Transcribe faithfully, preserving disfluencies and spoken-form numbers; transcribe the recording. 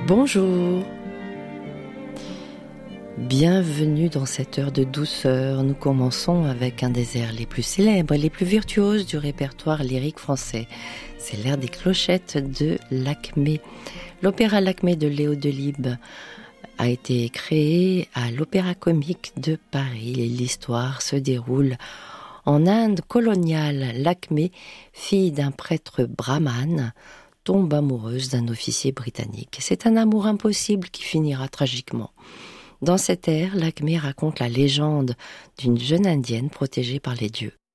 Bonjour. Bienvenue dans cette heure de douceur. Nous commençons avec un des airs les plus célèbres et les plus virtuoses du répertoire lyrique français. C'est l'air des clochettes de Lakmé. L'opéra Lakmé de Léo Delibes a été créé à l'Opéra Comique de Paris. L'histoire se déroule en Inde coloniale. Lakmé, fille d'un prêtre brahmane, tombe amoureuse d'un officier britannique. C'est un amour impossible qui finira tragiquement. Dans cette ère, Lakmé raconte la légende d'une jeune indienne protégée par les dieux.